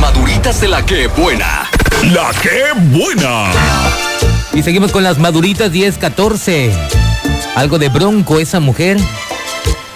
maduritas de la que buena. La que buena. Y seguimos con las maduritas 10-14. Algo de Bronco, esa mujer.